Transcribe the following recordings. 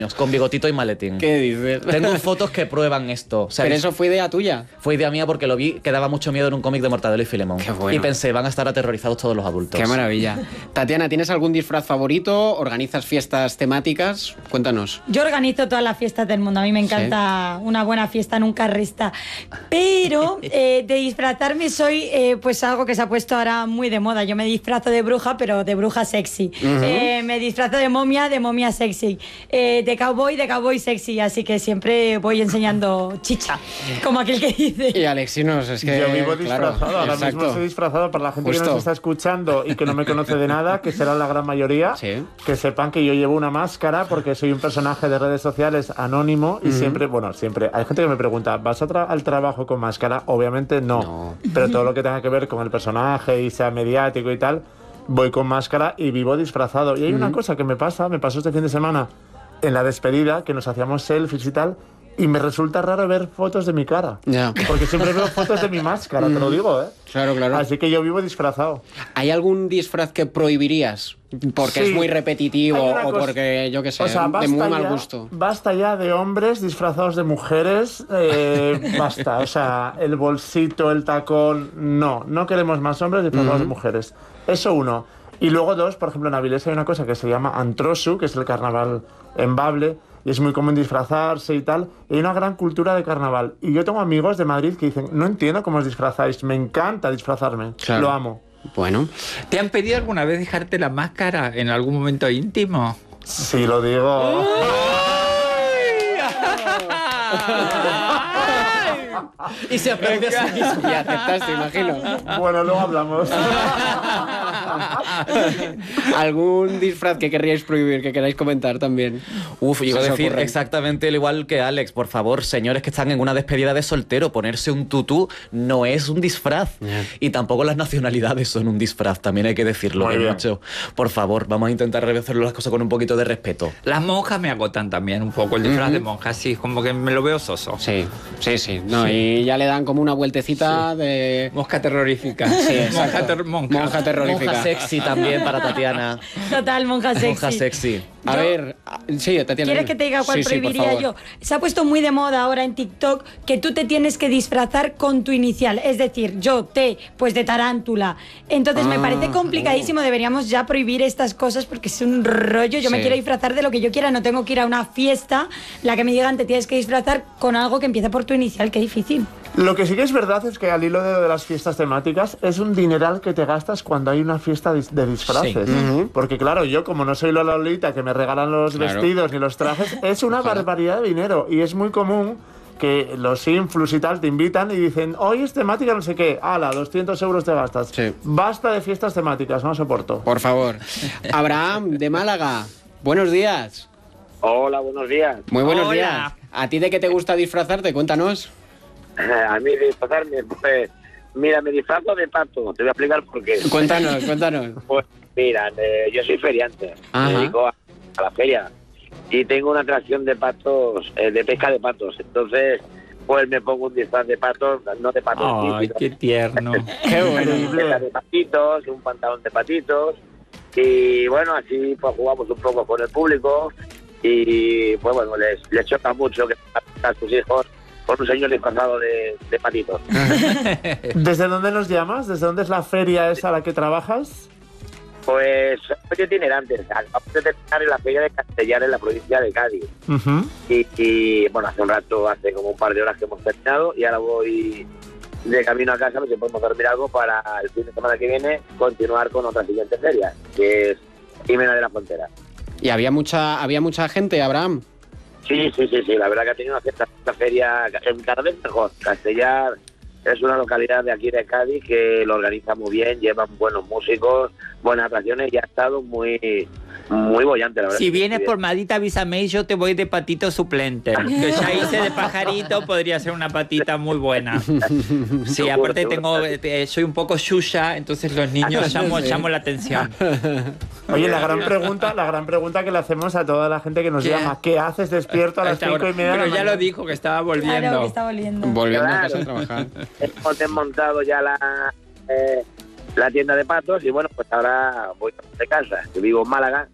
con bigotito y maletín. ¿Qué dices? Tengo fotos que prueban esto. O sea, ¿Pero eso fue idea tuya? Fue idea mía porque lo vi que daba mucho miedo en un cómic de Mortadelo y Filemón. Qué bueno. Y pensé, van a estar aterrorizados todos los adultos. Qué maravilla. Tatiana, ¿tienes algún disfraz favorito? ¿Organizas fiestas temáticas? Cuéntanos. Yo organizo todas las fiestas del mundo. A mí me encanta una buena fiesta, nunca resta. Pero de disfrazarme soy pues algo que se ha puesto ahora muy de moda. Yo me disfrazo de bruja, pero de bruja sexy. Me disfrazo de momia sexy. De cowboy sexy. Así que siempre voy enseñando chicha, como aquel que dice. Y Alexinos, es que... Yo vivo disfrazado, claro, ahora exacto. mismo estoy disfrazado. Para la gente Justo. que nos está escuchando y que no me conoce de nada, que será la gran mayoría, Sí. que sepan que yo llevo una máscara porque soy un personaje de redes sociales anónimo y siempre, hay gente que me pregunta, ¿vas al trabajo con máscara? Obviamente no, pero todo lo que tenga que ver con el personaje y sea mediático y tal, voy con máscara y vivo disfrazado. Y hay una cosa que me pasó este fin de semana en la despedida, que nos hacíamos selfies y tal, y me resulta raro ver fotos de mi cara. Ya. Porque siempre veo fotos de mi máscara, te lo digo, ¿eh? Claro, claro. Así que yo vivo disfrazado. ¿Hay algún disfraz que prohibirías? Porque Sí. es muy repetitivo Hay una o cosa- porque, yo qué sé, O sea, de muy mal gusto. Basta ya de hombres disfrazados de mujeres. Basta. O sea, el bolsito, el tacón. No queremos más hombres disfrazados de mujeres. Eso uno. Y luego dos, por ejemplo, en Avilés hay una cosa que se llama Antrosu, que es el carnaval en Bable, y es muy común disfrazarse y tal. Y hay una gran cultura de carnaval. Y yo tengo amigos de Madrid que dicen, no entiendo cómo os disfrazáis, me encanta disfrazarme, Claro. lo amo. Bueno, ¿Te han pedido alguna vez dejarte la máscara en algún momento íntimo? Sí, lo digo. Y se aplaude a sí mismo. y aceptaste, imagino. Bueno, luego hablamos. ¿Algún disfraz que querríais prohibir, que queráis comentar también? Uf, iba a Se os decir ocurre. exactamente lo igual que Alex. Por favor, señores que están en una despedida de soltero, ponerse un tutú no es un disfraz. Y tampoco las nacionalidades son un disfraz, también hay que decirlo. Muy Que bien. mucho. Por favor, vamos a intentar hacerlo las cosas con un poquito de respeto. Las monjas me agotan también un poco, el disfraz de monjas, sí, como que me lo veo soso. Sí. No, y ya le dan como una vueltecita de... Mosca terrorífica. Sí, exacto. Monja terrorífica. Monja sexy también para Tatiana. Total, monja sexy. Monja sexy. A ver, sí, Tatiana. ¿Quieres que te diga cuál Sí, por prohibiría favor. yo? Se ha puesto muy de moda ahora en TikTok que tú te tienes que disfrazar con tu inicial. Es decir, pues de tarántula. Entonces me parece complicadísimo. Deberíamos ya prohibir estas cosas porque es un rollo. Yo me Sí. quiero disfrazar de lo que yo quiera. No tengo que ir a una fiesta la que me digan te tienes que disfrazar con algo que empiece por tu inicial. Qué difícil. Lo que sí que es verdad es que al hilo de las fiestas temáticas es un dineral que te gastas cuando hay una fiesta de disfraces. Porque claro, yo como no soy la Lolita que me regalan los Claro. vestidos ni los trajes, es una barbaridad de dinero. Y es muy común que los influs y tal te invitan y dicen, hoy es temática no sé qué, ala, 200 euros te gastas. Sí. Basta de fiestas temáticas, no soporto. Por favor. Abraham, de Málaga. Buenos días. Hola, buenos días. Muy buenos Hola. días. ¿A ti de qué te gusta disfrazarte? Cuéntanos. A mí disfrazarme, pues, mira, me disfrazo de pato. Te voy a explicar por qué. Cuéntanos. Pues, mira, yo soy feriante. Ajá. Me dedico a la feria. Y tengo una atracción de patos, de pesca de patos. Entonces, pues me pongo un disfraz de patos, no de patos. Ay, sino qué tierno. Qué bueno. una de patitos, un pantalón de patitos. Y bueno, así pues jugamos un poco con el público. Y pues bueno, les choca mucho que a sus hijos con un señor disfrazado de patitos. ¿Desde dónde nos llamas? ¿Desde dónde es la feria esa a la que trabajas? Pues soy itinerante. Acabamos de terminar en la feria de Castellar en la provincia de Cádiz. Ujú. Y bueno, hace como un par de horas que hemos terminado y ahora voy de camino a casa a ver si podemos dormir algo para el fin de semana que viene continuar con otra siguiente feria, que es Jimena de la Frontera. ¿Y había mucha gente, Abraham? Sí, la verdad que ha tenido una cierta feria, cada vez mejor. Castellar es una localidad de aquí de Cádiz que lo organiza muy bien, llevan buenos músicos, buenas atracciones y ha estado muy bollante, la verdad. Si vienes por Madrid, avísame y yo te voy de patito suplente. Que ya hice de pajarito, podría ser una patita muy buena. Sí, aparte soy un poco xuxa, entonces los niños llamo la atención. Oye, la gran pregunta que le hacemos a toda la gente que nos ¿Qué? llama, ¿qué haces despierto a las 5:30 de la Pero ya mañana? lo dijo, que estaba Claro, que volviendo. está volviendo. Volviendo a Claro. casa a trabajar. Hemos desmontado ya la tienda de patos y bueno, pues ahora voy de casa, que vivo en Málaga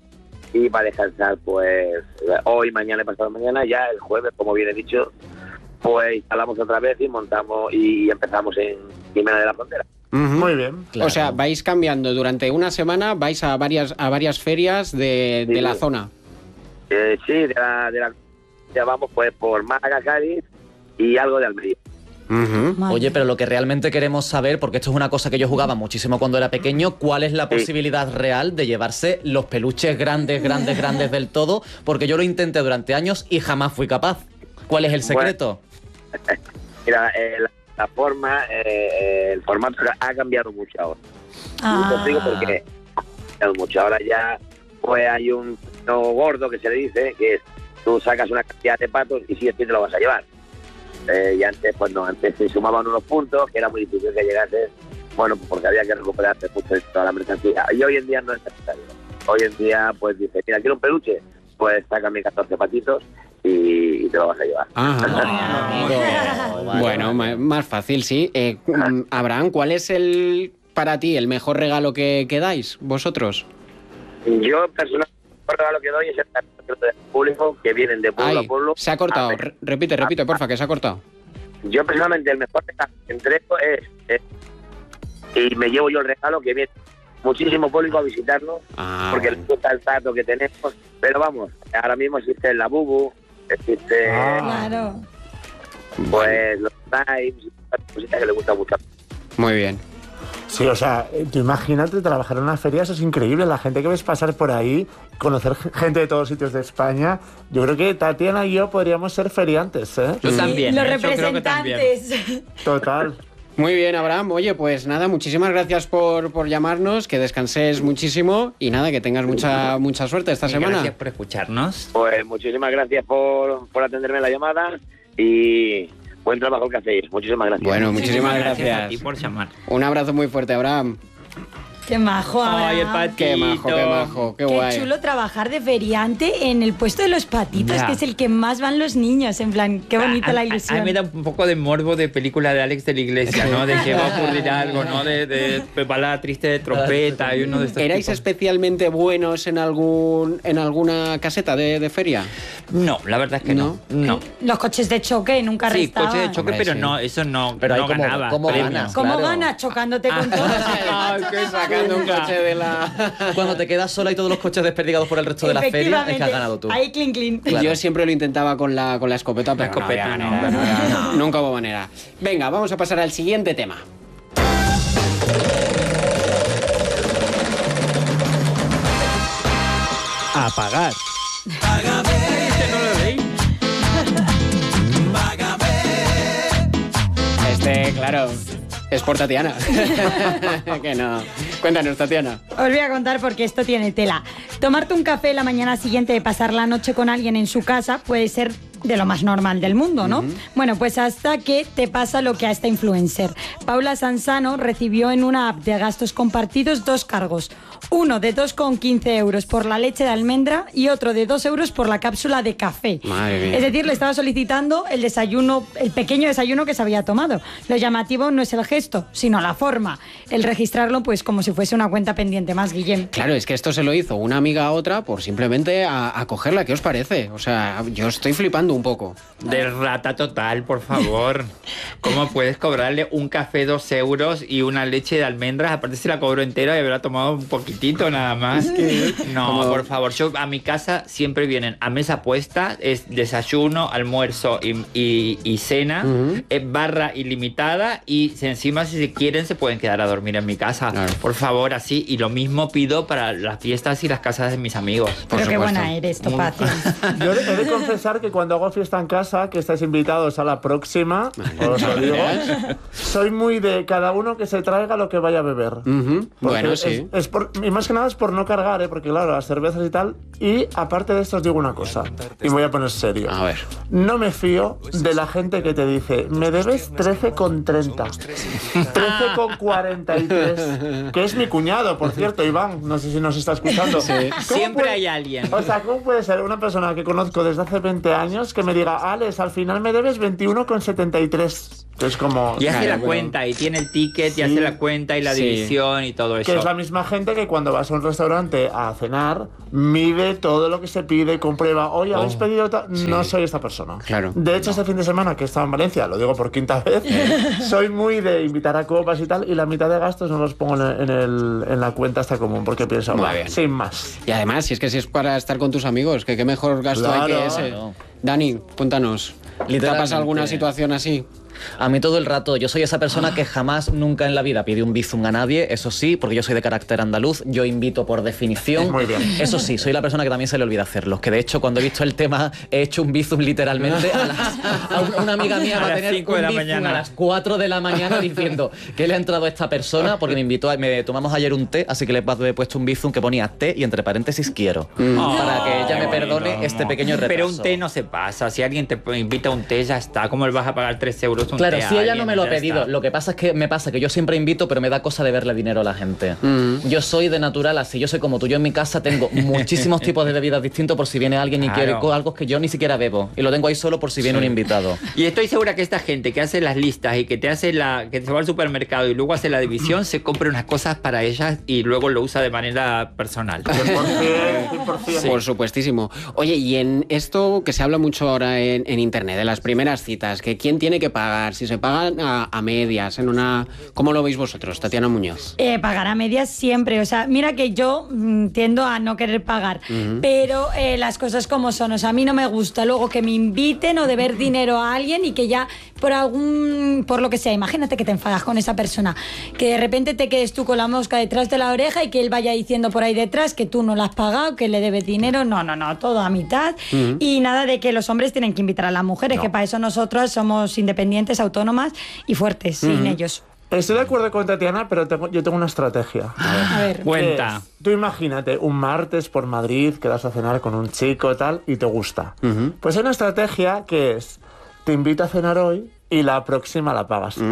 y para descansar, pues hoy, mañana y pasado mañana, ya el jueves, como bien he dicho, pues instalamos otra vez y montamos y empezamos en Jimena de la Frontera. Muy bien. Claro. O sea, vais cambiando durante una semana, vais a varias ferias de la zona. Sí, ya vamos pues por Málaga, Cádiz y algo de Almería. Madre. Oye, pero lo que realmente queremos saber, porque esto es una cosa que yo jugaba muchísimo cuando era pequeño, ¿cuál es la posibilidad real de llevarse los peluches grandes del todo? Porque yo lo intenté durante años y jamás fui capaz. ¿Cuál es el secreto? Mira, la forma, el formato ha cambiado mucho ahora. Ah. Te digo porque ha cambiado mucho. Ahora ya pues hay un no gordo que se le dice, que es tú sacas una cantidad de patos y sí, te lo vas a llevar. Y antes, pues no, antes se sumaban unos puntos que era muy difícil que llegases, bueno, porque había que recuperarte mucho de toda la mercancía. Y hoy en día no es necesario. Hoy en día, pues dices, mira, quiero un peluche, pues sácame 14 patitos y te lo vas a llevar. Bueno, más fácil, sí. Abraham, ¿cuál es para ti el mejor regalo que dais vosotros? Yo personalmente el regalo que doy es el del público que vienen de pueblo a pueblo. Se ha cortado. Repite, porfa, que se ha cortado. Yo personalmente el mejor regalo que entrego es y me llevo yo el regalo que viene muchísimo público a visitarnos porque les gusta el trato que tenemos, pero vamos, ahora mismo existe el Labubu, existe Claro. pues los Times, cositas que les gusta mucho. Muy bien. Sí, o sea, tú imagínate trabajar en una feria, eso es increíble. La gente que ves pasar por ahí, conocer gente de todos sitios de España. Yo creo que Tatiana y yo podríamos ser feriantes, ¿eh? Yo también. Los Yo creo que también. representantes. Total. Muy bien, Abraham. Oye, pues nada, muchísimas gracias por llamarnos, que descanses muchísimo y nada, que tengas mucha suerte esta semana. Gracias por escucharnos. Pues muchísimas gracias por atenderme la llamada y buen trabajo el que hacéis. Muchísimas gracias. Bueno, muchísimas a gracias. ti por llamar. Un abrazo muy fuerte, Abraham. Qué majo, Ay, el Abraham. patito. Qué Qué guay. chulo trabajar de feriante en el puesto de los patitos, Ya. que es el que más van los niños. En plan, qué bonita la A ilusión. mí me da un poco de morbo de película de Alex de la Iglesia, ¿no? De que va a ocurrir algo, ¿no? De balada triste de trompeta y uno de estos ¿Erais tipos. especialmente buenos en alguna caseta de feria? No, la verdad es que no. No. Los coches de choque nunca Sí, restaban. coche de choque, Hombre, pero sí. no, eso no, Pero ahí no como- ganaba. como premio. ganas. ¿Cómo Claro. ganas chocándote con todos? Ah, que sacando un coche de la... Cuando te quedas sola y todos los coches desperdigados por el resto de la feria, es que has Efectivamente. ganado tú. Ahí, clink, clink. Claro. Yo siempre lo intentaba con la escopeta, pero no escopeta, había no, manera, no, no, nunca hubo manera. Venga, vamos a pasar al siguiente tema. Apagar. Claro, es por Tatiana. Que no. Cuéntanos, Tatiana. Os voy a contar porque esto tiene tela. Tomarte un café la mañana siguiente de pasar la noche con alguien en su casa puede ser de lo más normal del mundo, ¿no? Bueno, pues hasta que te pasa lo que a esta influencer. Paula Sansano recibió en una app de gastos compartidos 2 cargos. Uno de 2,15 euros por la leche de almendra y otro de 2 euros por la cápsula de café. Madre mía. Es decir, le estaba solicitando el desayuno, el pequeño desayuno que se había tomado. Lo llamativo no es el gesto, sino la forma. El registrarlo, pues como si fuese una cuenta pendiente más, Guillem. Claro, es que esto se lo hizo una amiga a otra por simplemente a cogerla. ¿Qué os parece? O sea, yo estoy flipando un poco. De rata total, por favor. ¿Cómo puedes cobrarle un café 2 euros y una leche de almendras? Aparte se la cobró entera y habrá tomado un poquitito nada más. No, por favor. Yo a mi casa siempre vienen a mesa puesta, es desayuno, almuerzo y cena, barra ilimitada y encima si se quieren se pueden quedar a dormir en mi casa. Claro. Por favor, así. Y lo mismo pido para las fiestas y las casas de mis amigos. Pero qué supuesto. buena eres, Topacio. Yo he de confesar que cuando hago fiesta en casa, que estáis invitados a la próxima, os lo digo, soy muy de cada uno que se traiga lo que vaya a beber. Ujú. Porque Bueno, sí. y más que nada es por no cargar, porque claro, las cervezas y tal. Y aparte de esto os digo una cosa, y me voy a poner serio. A ver. No me fío de la gente que te dice, me debes 13,30, 13,43, que es mi cuñado, por cierto, Iván, no sé si nos está escuchando. ¿Cómo Siempre puede- hay alguien. O sea, ¿cómo puede ser una persona que conozco desde hace 20 años que me diga, Alex, al final me debes 21,73? Es como... Y hace la Claro, cuenta, y tiene el ticket, Sí. y hace la cuenta, y la Sí. división, y todo eso. Que es la misma gente que cuando vas a un restaurante a cenar, mide todo lo que se pide, comprueba, oye, ¿habéis pedido tal? sí. No soy esta persona. Claro. De hecho, este fin de semana que estaba en Valencia, lo digo por quinta vez, soy muy de invitar a copas y tal, y la mitad de gastos no los pongo en la cuenta esta común, porque pienso, Muy va, bien. sin más. Y además, si es para estar con tus amigos, que qué mejor gasto hay que Claro. ese. Claro. Dani, cuéntanos. ¿Te ha Literalmente. pasado alguna situación así? A mí todo el rato, yo soy esa persona que jamás, nunca en la vida pide un bizum a nadie, eso sí, porque yo soy de carácter andaluz, yo invito por definición. Muy bien. Eso sí, soy la persona que también se le olvida hacerlo, que de hecho cuando he visto el tema he hecho un bizum literalmente una amiga mía va a las tener 5 un de la bizum mañana. a las 4 de la mañana diciendo que le ha entrado a esta persona porque me invitó, tomamos ayer un té, así que le he puesto un bizum que ponía té y entre paréntesis quiero, para que ella me perdone este pequeño retraso. Pero un té no se pasa. Si alguien te invita a un té, ya está. ¿Cómo le vas a pagar 3 euros un Claro, té a si ella alguien? no me lo ha Ya pedido, está. lo que pasa es que me pasa que yo siempre invito, pero me da cosa de verle dinero a la gente. Yo soy de natural así, yo soy como tú. Yo en mi casa tengo muchísimos tipos de bebidas distintos por si viene alguien y Claro. quiere algo que yo ni siquiera bebo. Y lo tengo ahí solo por si viene un invitado. Y estoy segura que esta gente que hace las listas y que te hace que se va al supermercado y luego hace la división, se compra unas cosas para ellas y luego lo usa de manera personal. 100%. Por supuestísimo. Oye, y en esto que se habla mucho ahora en internet, de las primeras citas, que quién tiene que pagar, si se pagan a medias, en una... ¿Cómo lo veis vosotros, Tatiana Muñoz? Pagar a medias siempre. O sea, mira que yo tiendo a no querer pagar, pero las cosas como son. O sea, a mí no me gusta luego que me inviten o deber dinero a alguien y que ya por lo que sea, imagínate que te enfadas con esa persona, que de repente te quedes tú con la mosca detrás de la oreja y que él vaya diciendo por ahí detrás que tú no la has pagado, que le debes dinero. No, todo a mitad. Y nada de que los hombres tienen que invitar a las mujeres, que para eso nosotros somos independientes, autónomas y fuertes, sin ellos. Estoy de acuerdo con Tatiana, pero yo tengo una estrategia. A ver. Cuenta. Tú imagínate, un martes por Madrid, quedas a cenar con un chico tal y te gusta. Pues hay una estrategia que es, te invito a cenar hoy y la próxima la pagas tú.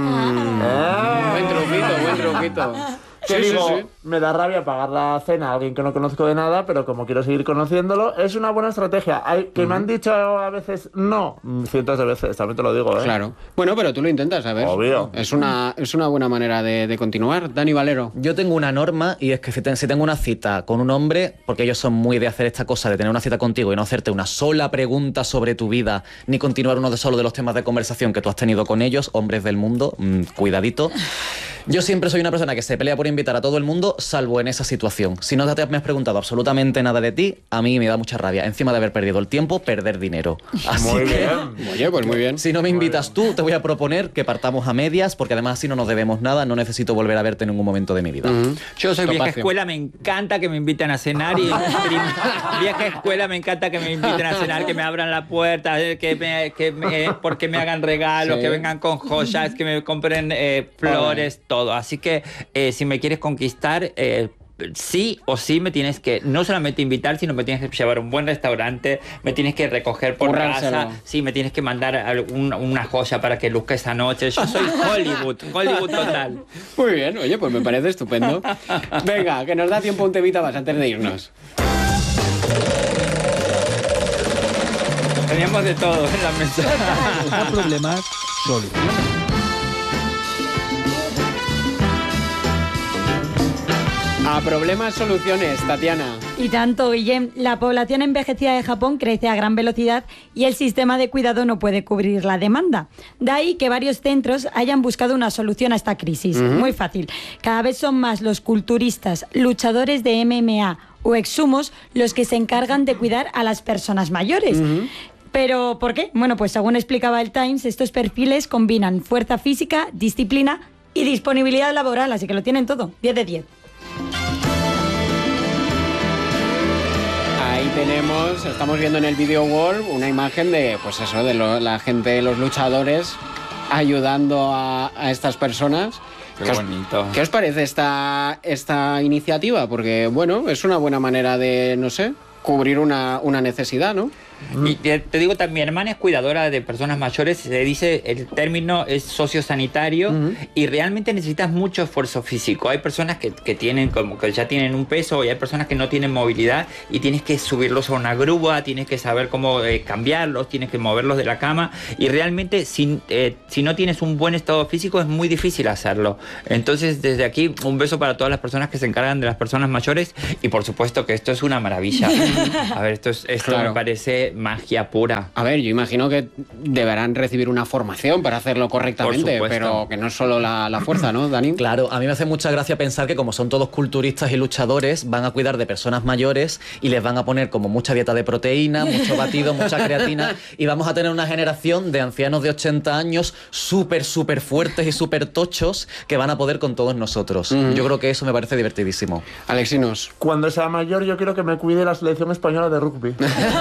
Buen truquito. Que digo, me da rabia pagar la cena a alguien que no conozco de nada, pero como quiero seguir conociéndolo, es una buena estrategia. Que me han dicho a veces no, cientos de veces, también te lo digo, ¿eh? Claro. Bueno, pero tú lo intentas, a ver. Obvio. Es una buena manera de continuar. Dani Valero. Yo tengo una norma y es que si tengo una cita con un hombre, porque ellos son muy de hacer esta cosa de tener una cita contigo y no hacerte una sola pregunta sobre tu vida, ni continuar solo de los temas de conversación que tú has tenido con ellos, hombres del mundo, cuidadito. Yo siempre soy una persona que se pelea por invitar a todo el mundo, salvo en esa situación. Si no me has preguntado absolutamente nada de ti, a mí me da mucha rabia. Encima de haber perdido el tiempo, perder dinero. Así Muy que, bien. Oye, pues muy bien. si no me invitas tú, te voy a proponer que partamos a medias, porque además así no nos debemos nada, no necesito volver a verte en ningún momento de mi vida. Yo soy vieja Topacio. escuela, me encanta que me inviten a cenar y vieja escuela me encanta que me inviten a cenar, que me abran la puerta, porque me hagan regalos, Sí. que vengan con joyas, que me compren flores, todo. Así que si me quieres conquistar, sí o sí me tienes que no solamente invitar, sino me tienes que llevar a un buen restaurante, me tienes que recoger por Currárselo. casa, sí, me tienes que mandar una joya para que luzca esa noche. Yo soy Hollywood total. Muy bien, oye, pues me parece estupendo. Venga, que nos da tiempo un temita más antes de irnos. Teníamos de todo en la mesa. A problemas, soluciones. A problemas, soluciones, Tatiana. Y tanto, Guillem, la población envejecida de Japón crece a gran velocidad y el sistema de cuidado no puede cubrir la demanda. De ahí que varios centros hayan buscado una solución a esta crisis. Muy fácil. Cada vez son más los culturistas, luchadores de MMA o exhumos los que se encargan de cuidar a las personas mayores. ¿Pero por qué? Bueno, pues según explicaba el Times, estos perfiles combinan fuerza física, disciplina y disponibilidad laboral, así que lo tienen todo. 10 de 10. Ahí estamos viendo en el video wall una imagen de, pues eso, de la gente, los luchadores ayudando a estas personas. Qué bonito. ¿Qué os parece esta iniciativa? Porque, bueno, es una buena manera de, no sé, cubrir una necesidad, ¿no? Y te digo también, mi hermana es cuidadora de personas mayores, se dice, el término es sociosanitario, y realmente necesitas mucho esfuerzo físico. Hay personas que tienen como que ya tienen un peso, y hay personas que no tienen movilidad y tienes que subirlos a una grúa, tienes que saber cómo cambiarlos, tienes que moverlos de la cama, y realmente si no tienes un buen estado físico es muy difícil hacerlo. Entonces desde aquí un beso para todas las personas que se encargan de las personas mayores, y por supuesto que esto es una maravilla. A ver, esto Claro. me parece magia pura. A ver, yo imagino que deberán recibir una formación para hacerlo correctamente, Por supuesto. pero que no es solo la fuerza, ¿no, Dani? Claro, a mí me hace mucha gracia pensar que como son todos culturistas y luchadores, van a cuidar de personas mayores y les van a poner como mucha dieta de proteína, mucho batido, mucha creatina, y vamos a tener una generación de ancianos de 80 años súper fuertes y súper tochos que van a poder con todos nosotros. Yo creo que eso me parece divertidísimo. Alexinos. Cuando sea mayor, yo quiero que me cuide la selección española de rugby.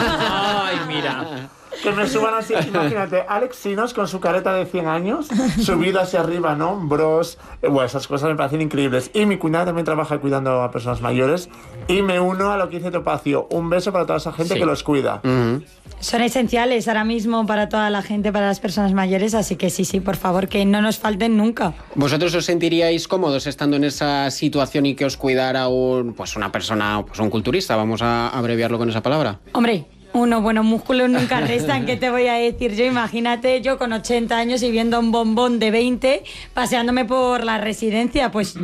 Ay, mira. Que me suban así, imagínate, Alex Sinos con su careta de 100 años, subido hacia arriba, ¿no? Hombros, bueno, esas cosas me parecen increíbles. Y mi cuñada también trabaja cuidando a personas mayores, y me uno a lo que dice Topacio. Un beso para toda esa gente que los cuida. Son esenciales ahora mismo para toda la gente, para las personas mayores, así que sí, por favor, que no nos falten nunca. ¿Vosotros os sentiríais cómodos estando en esa situación y que os cuidara una persona, un culturista, vamos a abreviarlo con esa palabra? Hombre, buenos músculos nunca restan, ¿qué te voy a decir yo? Imagínate yo con 80 años y viendo un bombón de 20 paseándome por la residencia, pues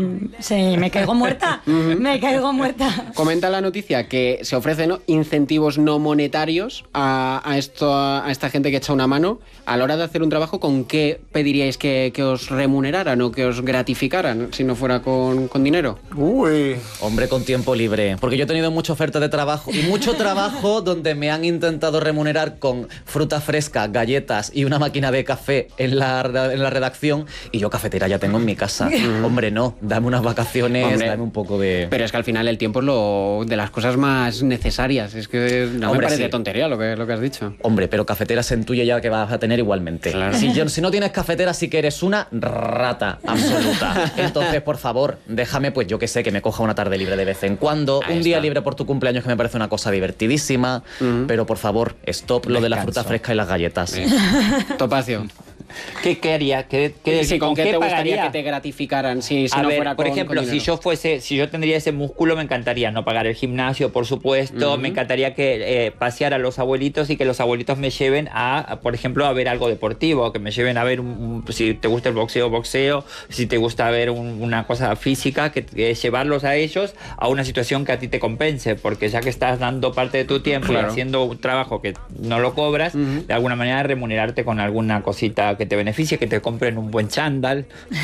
me caigo muerta, me caigo muerta. Comenta la noticia que se ofrecen incentivos no monetarios a esta gente que echa una mano. A la hora de hacer un trabajo, ¿con qué pediríais que os remuneraran o que os gratificaran si no fuera con dinero? Uy. Hombre, con tiempo libre. Porque yo he tenido mucha oferta de trabajo y mucho trabajo donde me han intentado remunerar con fruta fresca, galletas y una máquina de café en la redacción, y yo cafetera ya tengo en mi casa. Hombre, no, dame unas vacaciones, Hombre, dame un poco de... Pero es que al final el tiempo es de las cosas más necesarias. Es que no Hombre, me parece sí. tontería lo que has dicho. Hombre, pero cafetera se intuye ya que vas a tener igualmente. Claro. Si no tienes cafetera, sí que eres una rata absoluta. Entonces, por favor, déjame, pues yo que sé, que me coja una tarde libre de vez en cuando, Ahí un día está. libre por tu cumpleaños, que me parece una cosa divertidísima, pero por favor, stop lo de la fruta fresca y las galletas. Topacio. ¿Qué haría? Sí, ¿con qué te gustaría pagaría? que te gratificaran si A no ver, fuera por con ejemplo, dinero? si yo tendría ese músculo, me encantaría no pagar el gimnasio, por supuesto. Me encantaría que pasear a los abuelitos y que los abuelitos me lleven por ejemplo, a ver algo deportivo, que me lleven a ver si te gusta el boxeo, si te gusta ver una cosa física, que llevarlos a ellos a una situación que a ti te compense, porque ya que estás dando parte de tu tiempo Claro. y haciendo un trabajo que no lo cobras, de alguna manera remunerarte con alguna cosita que te beneficie, que te compren un buen chándal,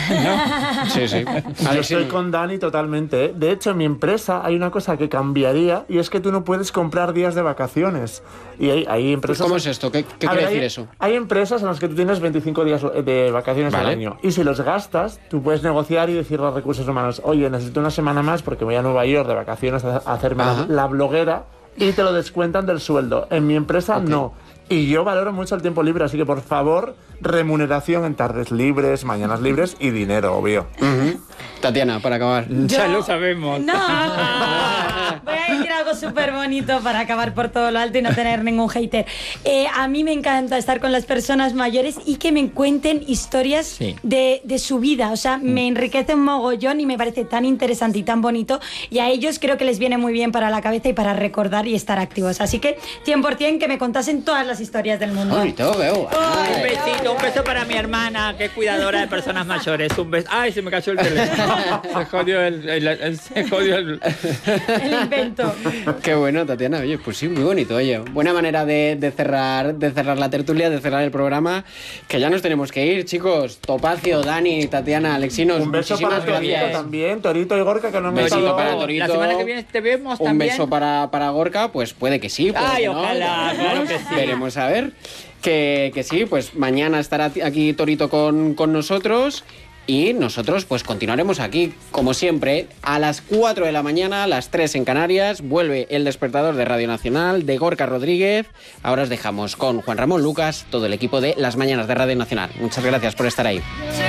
¿no? Sí, sí. Yo estoy con Dani totalmente, ¿eh? De hecho, en mi empresa hay una cosa que cambiaría, y es que tú no puedes comprar días de vacaciones. Y hay empresas... ¿Cómo es esto? ¿Qué A quiere ver, decir hay, eso? Hay empresas en las que tú tienes 25 días de vacaciones Vale. al año. Y si los gastas, tú puedes negociar y decir a los recursos humanos: oye, necesito una semana más porque voy a Nueva York de vacaciones a hacerme Ajá. la bloguera, y te lo descuentan del sueldo. En mi empresa no. Y yo valoro mucho el tiempo libre, así que por favor, remuneración en tardes libres, mañanas libres y dinero, obvio. Tatiana, para acabar. Ya lo sabemos. No, voy a decir algo súper bonito para acabar por todo lo alto y no tener ningún hater. A mí me encanta estar con las personas mayores y que me cuenten historias Sí. de su vida. O sea, me enriquece un mogollón y me parece tan interesante y tan bonito. Y a ellos creo que les viene muy bien para la cabeza y para recordar y estar activos. Así que 100% que me contasen todas las historias del mundo. Ay, te lo veo. Un besito, un beso para mi hermana, que es cuidadora de personas mayores. Un beso. Ay, se me cayó el teléfono. Se jodió el El invento. Qué bueno, Tatiana. Oye, pues sí, muy bonito. Oye, buena manera de cerrar la tertulia, de cerrar el programa. Que ya nos tenemos que ir, chicos. Topacio, Dani, Tatiana, Alexinos. Un beso para muchísimas Torito gracias. también, Torito y Gorka, que no me Besito estado... para Torito. La semana que viene te vemos Un también. beso para Gorka, pues puede que sí. Puede Ay, que no, ojalá, ya veremos. claro que sí. Veremos a ver. Que sí, pues mañana estará aquí Torito con nosotros. Y nosotros pues continuaremos aquí, como siempre, a las 4 de la mañana, a las 3 en Canarias. Vuelve el despertador de Radio Nacional, de Gorka Rodríguez. Ahora os dejamos con Juan Ramón Lucas, todo el equipo de Las Mañanas de Radio Nacional. Muchas gracias por estar ahí. Sí.